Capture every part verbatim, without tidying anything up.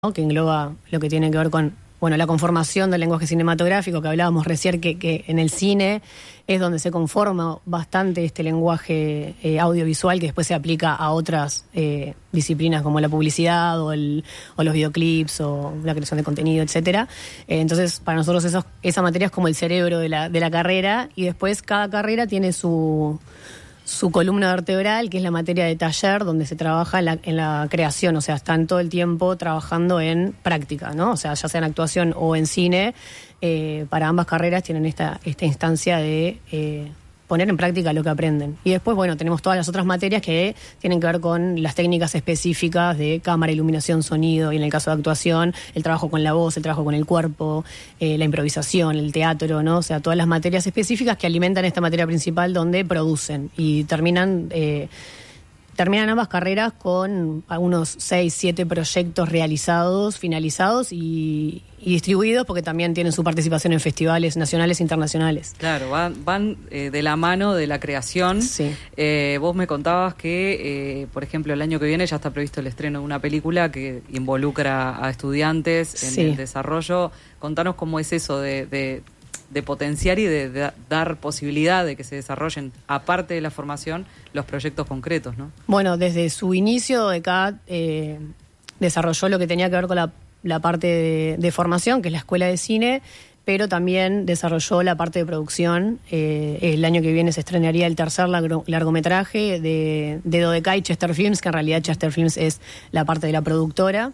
¿no? Que engloba lo que tiene que ver con bueno, la conformación del lenguaje cinematográfico, que hablábamos recién, que, que en el cine es donde se conforma bastante este lenguaje eh, audiovisual, que después se aplica a otras eh, disciplinas como la publicidad o, el, o los videoclips o la creación de contenido, etcétera. Eh, entonces, para nosotros eso, esa materia es como el cerebro de la, de la carrera, y después cada carrera tiene su... su columna vertebral, que es la materia de taller, donde se trabaja en la, en la creación, o sea, están todo el tiempo trabajando en práctica, ¿no? O sea, ya sea en actuación o en cine, eh, para ambas carreras tienen esta, esta instancia de eh, poner en práctica lo que aprenden. Y después, bueno, tenemos todas las otras materias que tienen que ver con las técnicas específicas de cámara, iluminación, sonido, y en el caso de actuación, el trabajo con la voz, el trabajo con el cuerpo, eh, la improvisación, el teatro, ¿no? O sea, todas las materias específicas que alimentan esta materia principal donde producen y terminan... Eh, Terminan ambas carreras con algunos seis, siete proyectos realizados, finalizados y, y distribuidos, porque también tienen su participación en festivales nacionales e internacionales. Claro, van, van eh, de la mano de la creación. Sí. Eh, vos me contabas que, eh, por ejemplo, el año que viene ya está previsto el estreno de una película que involucra a estudiantes en Sí. el desarrollo. Contanos cómo es eso de... de de potenciar y de, de dar posibilidad de que se desarrollen, aparte de la formación, los proyectos concretos, ¿no? Bueno, desde su inicio, D E C A eh, desarrolló lo que tenía que ver con la, la parte de, de formación, que es la escuela de cine, pero también desarrolló la parte de producción. Eh, el año que viene se estrenaría el tercer largo, largometraje de, de D O D E C A y Chester Films, que en realidad Chester Films es la parte de la productora.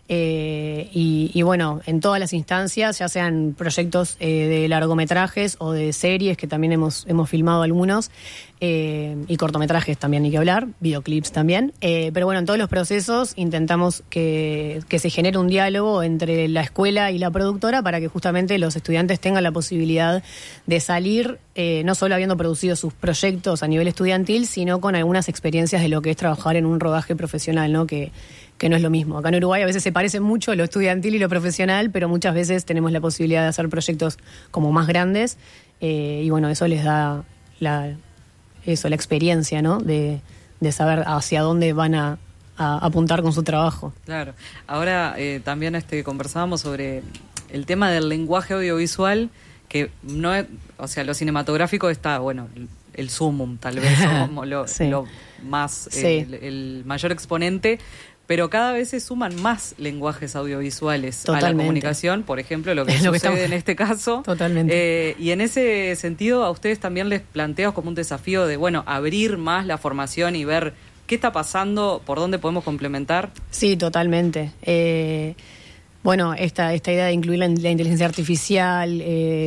Eh, y, y bueno, en todas las instancias, ya sean proyectos eh, de largometrajes o de series, que también hemos, hemos filmado algunos, eh, y cortometrajes también, hay que hablar, videoclips también, eh, pero bueno, en todos los procesos intentamos que, que se genere un diálogo entre la escuela y la productora para que justamente los estudiantes tengan la posibilidad de salir, eh, no solo habiendo producido sus proyectos a nivel estudiantil, sino con algunas experiencias de lo que es trabajar en un rodaje profesional, ¿no? Que que no es lo mismo. Acá en Uruguay a veces se parece mucho lo estudiantil y lo profesional, pero muchas veces tenemos la posibilidad de hacer proyectos como más grandes, eh, y bueno, eso les da la, eso, la experiencia, ¿no? De, de saber hacia dónde van a, a apuntar con su trabajo. Claro. Ahora eh, también este, conversábamos sobre el tema del lenguaje audiovisual, que no es, o sea, lo cinematográfico está, bueno, el sumum, tal vez, como lo, sí. lo más, Sí. eh, el, el mayor exponente. Pero cada vez se suman más lenguajes audiovisuales Totalmente. a la comunicación, por ejemplo, lo que Es sucede lo que estamos... en este caso. Totalmente. Eh, y en ese sentido, a ustedes también les planteo como un desafío de, bueno, abrir más la formación y ver qué está pasando, por dónde podemos complementar. Sí, totalmente. Eh, bueno, esta, esta idea de incluir la, la inteligencia artificial, eh,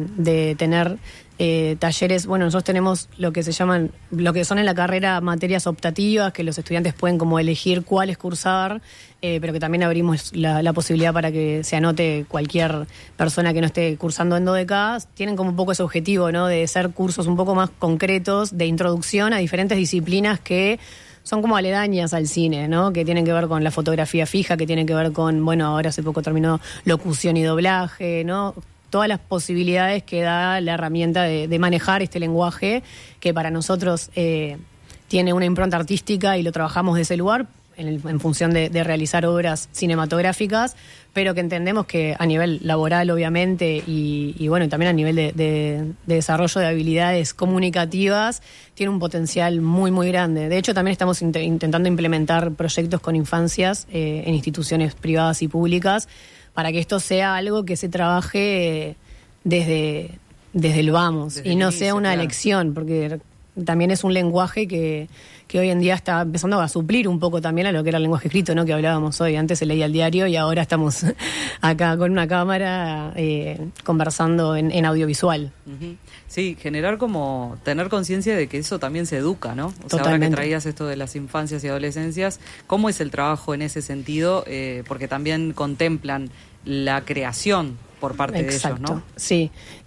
de tener... Eh, talleres, bueno, nosotros tenemos lo que se llaman, lo que son en la carrera materias optativas, que los estudiantes pueden como elegir cuáles cursar, eh, pero que también abrimos la, la posibilidad para que se anote cualquier persona que no esté cursando en D O D E C A. Tienen como un poco ese objetivo, ¿no? De ser cursos un poco más concretos, de introducción a diferentes disciplinas que son como aledañas al cine, ¿no? Que tienen que ver con la fotografía fija, que tienen que ver con, bueno, ahora hace poco terminó locución y doblaje, ¿no? Todas las posibilidades que da la herramienta de, de manejar este lenguaje, que para nosotros eh, tiene una impronta artística y lo trabajamos de ese lugar, en, el, en función de, de realizar obras cinematográficas, pero que entendemos que a nivel laboral, obviamente, y, y bueno, también a nivel de, de, de desarrollo de habilidades comunicativas, tiene un potencial muy, muy grande. De hecho, también estamos int- intentando implementar proyectos con infancias eh, en instituciones privadas y públicas, para que esto sea algo que se trabaje desde, desde el vamos, Desde y no el inicio, sea una claro. elección, porque también es un lenguaje que, que hoy en día está empezando a suplir un poco también a lo que era el lenguaje escrito, ¿no? Que hablábamos hoy. Antes se leía el diario y ahora estamos acá con una cámara eh, conversando en, en audiovisual. Uh-huh. Sí, generar como, tener conciencia de que eso también se educa, ¿no? O sea, ahora que Totalmente. traías esto de las infancias y adolescencias, ¿cómo es el trabajo en ese sentido? Eh, porque también contemplan la creación por parte Exacto. de ellos, ¿no? Sí.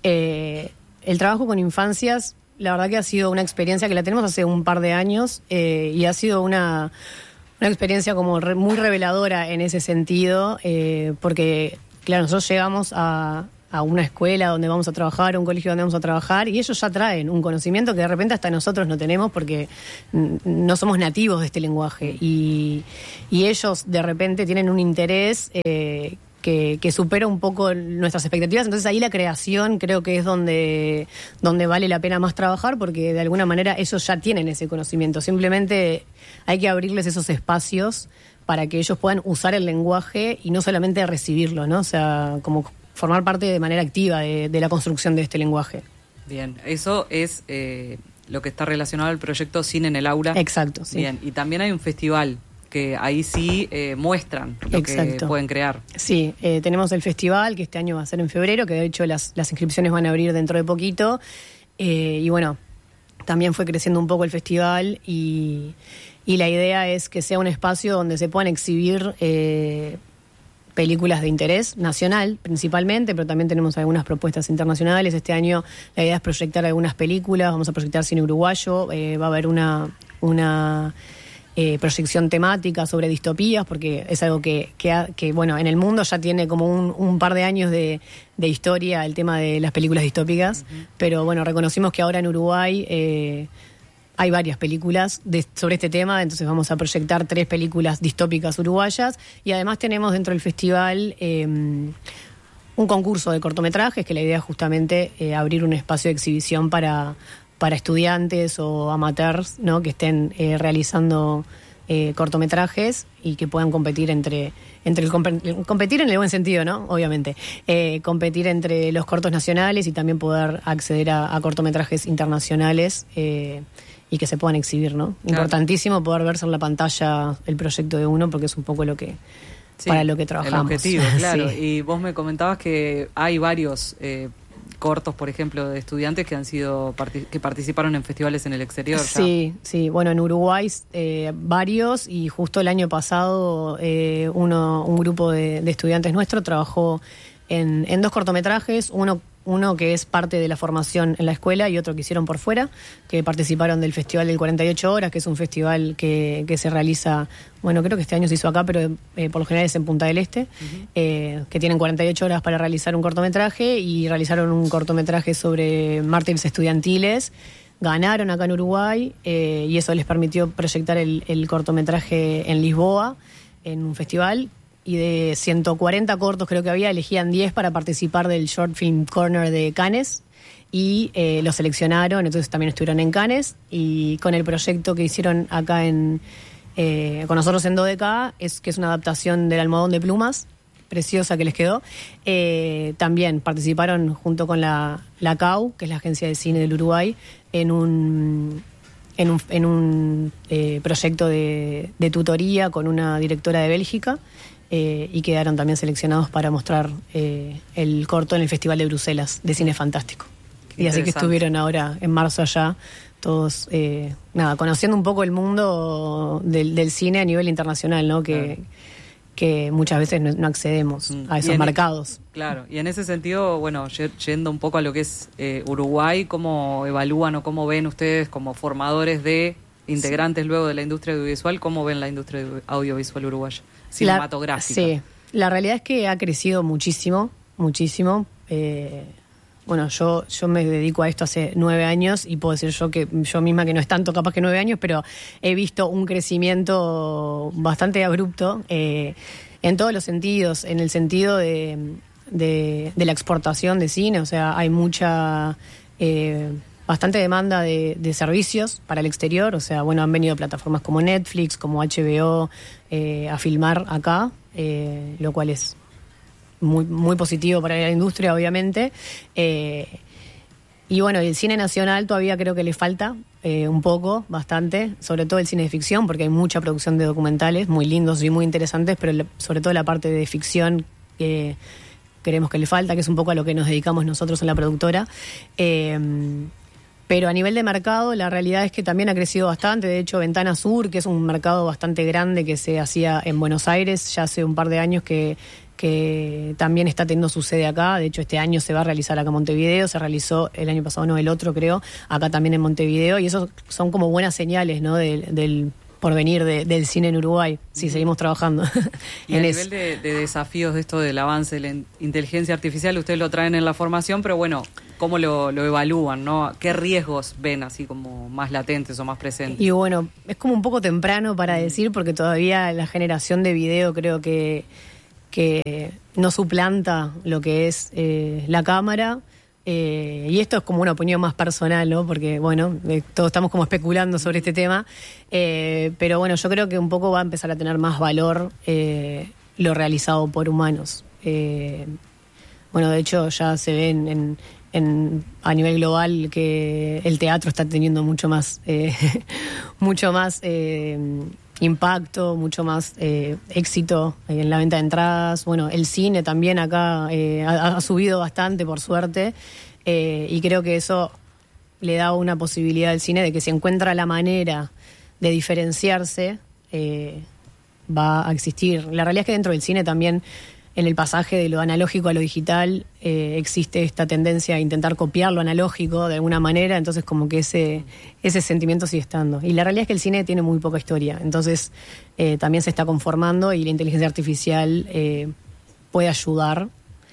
Eh, el trabajo con infancias, la verdad que ha sido una experiencia que la tenemos hace un par de años, eh, y ha sido una, una experiencia como re, muy reveladora en ese sentido, eh, porque, claro, nosotros llegamos a, a una escuela donde vamos a trabajar, a un colegio donde vamos a trabajar, y ellos ya traen un conocimiento que de repente hasta nosotros no tenemos porque no somos nativos de este lenguaje, y, y ellos de repente tienen un interés eh, que, que supera un poco nuestras expectativas. Entonces ahí la creación creo que es donde, donde vale la pena más trabajar, porque de alguna manera ellos ya tienen ese conocimiento, simplemente hay que abrirles esos espacios para que ellos puedan usar el lenguaje y no solamente recibirlo, ¿no? O sea, como formar parte de manera activa de, de la construcción de este lenguaje. Bien, eso es eh, lo que está relacionado al proyecto Cine en el Aula. Exacto, sí. Bien, y también hay un festival que ahí sí eh, muestran lo Exacto. que pueden crear. Sí, eh, tenemos el festival que este año va a ser en febrero, que de hecho las, las inscripciones van a abrir dentro de poquito, eh, y bueno, también fue creciendo un poco el festival, y, y la idea es que sea un espacio donde se puedan exhibir eh, películas de interés nacional principalmente, pero también tenemos algunas propuestas internacionales. Este año la idea es proyectar algunas películas, vamos a proyectar cine uruguayo, eh, va a haber una... una Eh, proyección temática sobre distopías, porque es algo que, que, ha, que bueno, en el mundo ya tiene como un, un par de años de, de historia el tema de las películas distópicas, uh-huh. pero bueno, reconocimos que ahora en Uruguay eh, hay varias películas de, sobre este tema, entonces vamos a proyectar tres películas distópicas uruguayas, y además tenemos dentro del festival eh, un concurso de cortometrajes, que la idea es justamente eh, abrir un espacio de exhibición para para estudiantes o amateurs, ¿no?, que estén eh, realizando eh, cortometrajes y que puedan competir entre entre el competir en el buen sentido, ¿no? Obviamente, eh, competir entre los cortos nacionales y también poder acceder a, a cortometrajes internacionales eh, y que se puedan exhibir, ¿no? Claro. Importantísimo poder verse en la pantalla el proyecto de uno, porque es un poco lo que sí, para lo que trabajamos. El objetivo, claro. Sí. Y vos me comentabas que hay varios eh, cortos, por ejemplo, de estudiantes que han sido que participaron en festivales en el exterior. Sí, ya. sí. Bueno, en Uruguay eh, varios, y justo el año pasado eh, uno un grupo de, de estudiantes nuestro trabajó en, en dos cortometrajes, uno uno que es parte de la formación en la escuela y otro que hicieron por fuera, que participaron del Festival del cuarenta y ocho horas, que es un festival que, que se realiza, bueno, creo que este año se hizo acá, pero eh, por lo general es en Punta del Este, uh-huh. eh, que tienen cuarenta y ocho horas para realizar un cortometraje, y realizaron un cortometraje sobre mártires estudiantiles. Ganaron acá en Uruguay, eh, y eso les permitió proyectar el, el cortometraje en Lisboa, en un festival. Y de ciento cuarenta cortos creo que había, elegían diez para participar del Short Film Corner de Cannes, y eh, los seleccionaron, entonces también estuvieron en Cannes, y con el proyecto que hicieron acá en eh, con nosotros en Dodeca, es que es una adaptación del Almohadón de Plumas, preciosa que les quedó, eh, también participaron junto con la, la C A U, que es la Agencia de Cine del Uruguay, en un... en un, en un eh, proyecto de, de tutoría con una directora de Bélgica, eh, y quedaron también seleccionados para mostrar eh, el corto en el Festival de Bruselas de Cine Fantástico. Y así que estuvieron ahora en marzo allá, todos, eh, nada, conociendo un poco el mundo del, del cine a nivel internacional, ¿no? Que, claro. que muchas veces no, no accedemos mm. a esos en, mercados. Claro, y en ese sentido, bueno, yendo un poco a lo que es eh, Uruguay, ¿cómo evalúan o cómo ven ustedes como formadores de integrantes sí. luego de la industria audiovisual, cómo ven la industria audiovisual uruguaya, cinematográfica? La, sí, la realidad es que ha crecido muchísimo, muchísimo. Eh, bueno, yo yo me dedico a esto hace nueve años y puedo decir yo que yo misma que no es tanto capaz que nueve años, pero he visto un crecimiento bastante abrupto eh, en todos los sentidos, en el sentido de, de, de la exportación de cine, o sea, hay mucha... Eh, bastante demanda de, de servicios para el exterior, o sea, bueno, han venido plataformas como Netflix, como H B O eh, a filmar acá, eh, lo cual es muy muy positivo para la industria, obviamente. Eh, y bueno, el cine nacional todavía creo que le falta eh, un poco, bastante, sobre todo el cine de ficción, porque hay mucha producción de documentales muy lindos y muy interesantes, pero le, sobre todo la parte de ficción que eh, creemos que le falta, que es un poco a lo que nos dedicamos nosotros en la productora. Eh, Pero a nivel de mercado, la realidad es que también ha crecido bastante. De hecho, Ventana Sur, que es un mercado bastante grande que se hacía en Buenos Aires ya hace un par de años, que, que también está teniendo su sede acá. De hecho, este año se va a realizar acá en Montevideo. Se realizó el año pasado, no, el otro creo, acá también en Montevideo. Y eso son como buenas señales, ¿no?, del, del por venir de, del cine en Uruguay. Sí, seguimos trabajando. Y en a eso. nivel de, de desafíos de esto del avance de la in- inteligencia artificial, ustedes lo traen en la formación, pero bueno, ¿cómo lo, lo evalúan, no? ¿Qué riesgos ven así como más latentes o más presentes? Y bueno, es como un poco temprano para decir, porque todavía la generación de video creo que, que no suplanta lo que es eh, la cámara. Eh, y esto es como una opinión más personal, ¿no? Porque, bueno, eh, todos estamos como especulando sobre este tema. Eh, pero bueno, yo creo que un poco va a empezar a tener más valor eh, lo realizado por humanos. Eh, bueno, de hecho ya se ve en, en, en, a nivel global que el teatro está teniendo mucho más, eh, mucho más eh, impacto, mucho más eh, éxito en la venta de entradas. Bueno, el cine también acá eh, ha, ha subido bastante, por suerte, eh, y creo que eso le da una posibilidad al cine de que si encuentra la manera de diferenciarse, eh, va a existir. La realidad es que dentro del cine también, en el pasaje de lo analógico a lo digital, eh, existe esta tendencia a intentar copiar lo analógico de alguna manera, entonces como que ese, ese sentimiento sigue estando. Y la realidad es que el cine tiene muy poca historia, entonces eh, también se está conformando y la inteligencia artificial eh, puede ayudar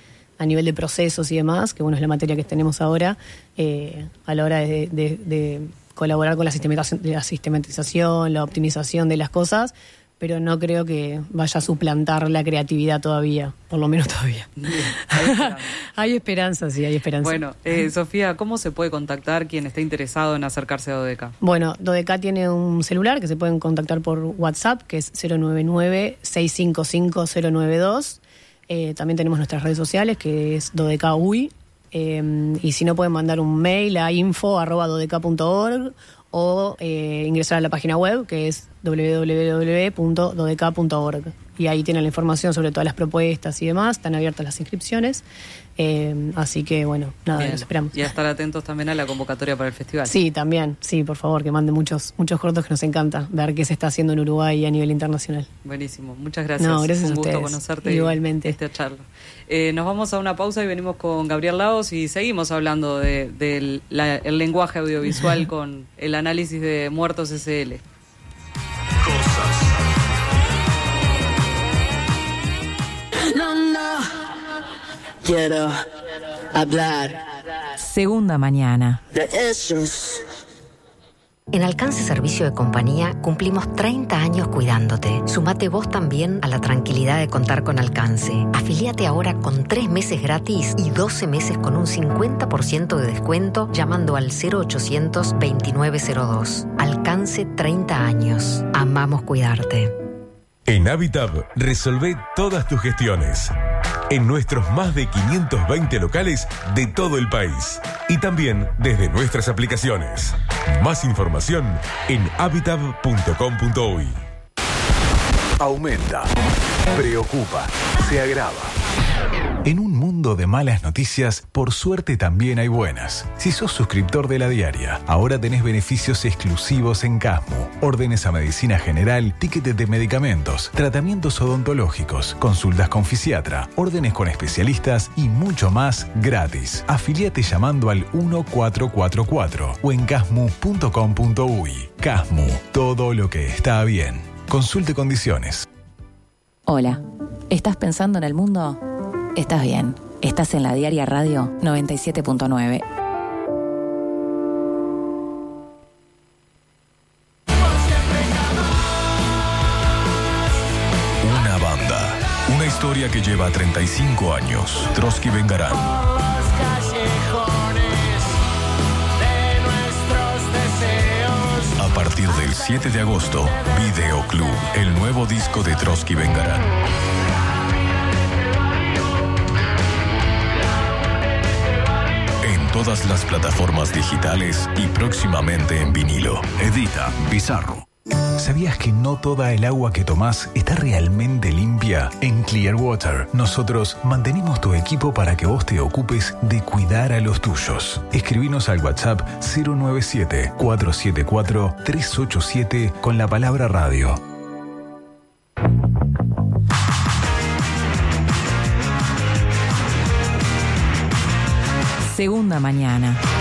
a nivel de procesos y demás, que bueno, es la materia que tenemos ahora, eh, a la hora de, de, de colaborar con la sistematización, la sistematización, la optimización de las cosas, pero no creo que vaya a suplantar la creatividad todavía, por lo menos todavía. Bien, hay esperanza. Hay esperanza, sí, hay esperanza. Bueno, eh, Sofía, ¿cómo se puede contactar quien esté interesado en acercarse a Dodeca? Bueno, Dodeca tiene un celular que se pueden contactar por WhatsApp, que es cero nueve nueve, seis cinco cinco, cero nueve dos. Eh, también tenemos nuestras redes sociales, que es Dodeca U I. Eh, y si no, pueden mandar un mail a info arroba dodeca punto org o eh, ingresar a la página web, que es doble u doble u doble u punto dodeca punto org. Y ahí tienen la información sobre todas las propuestas y demás. Están abiertas las inscripciones. Eh, así que, bueno, nada, Bien. los esperamos. Y a estar atentos también a la convocatoria para el festival. Sí, también. Sí, por favor, que manden muchos muchos cortos, que nos encanta ver qué se está haciendo en Uruguay a nivel internacional. Buenísimo, muchas gracias. No, gracias Un a gusto ustedes. conocerte. Igualmente. Esta charla. Eh, nos vamos a una pausa y venimos con Gabriel Laos y seguimos hablando del de, de la, el lenguaje audiovisual con el análisis de Muertos S L. No, no, quiero hablar Segunda mañana. de esos. En Alcance Servicio de Compañía cumplimos treinta años cuidándote. Sumate vos también a la tranquilidad de contar con Alcance. Afiliate ahora con tres meses gratis y doce meses con un cincuenta por ciento de descuento llamando al cero ochocientos veintinueve cero dos. Alcance treinta años. Amamos cuidarte. En Habitab resolvé todas tus gestiones. En nuestros más de quinientos veinte locales de todo el país. Y también desde nuestras aplicaciones. Más información en habitab punto com punto uy. Aumenta, preocupa, se agrava. En un mundo de malas noticias, por suerte también hay buenas. Si sos suscriptor de La Diaria, ahora tenés beneficios exclusivos en Casmu. Órdenes a medicina general, tickets de medicamentos, tratamientos odontológicos, consultas con fisiatra, órdenes con especialistas y mucho más gratis. Afiliate llamando al uno cuatro cuatro cuatro o en casmu punto com punto uy. Casmu, todo lo que está bien. Consulte condiciones. Hola, ¿estás pensando en el mundo? Estás bien. Estás en La Diaria Radio noventa y siete punto nueve. Una banda. Una historia que lleva treinta y cinco años. Trotsky Vengarán. A partir del siete de agosto, Videoclub, el nuevo disco de Trotsky Vengarán. En todas las plataformas digitales y próximamente en vinilo. Edita Bizarro. ¿Sabías que no toda el agua que tomás está realmente limpia? En Clearwater, nosotros mantenemos tu equipo para que vos te ocupes de cuidar a los tuyos. Escribinos al WhatsApp cero nueve siete, cuatro siete cuatro, tres ocho siete con la palabra radio. Segunda mañana.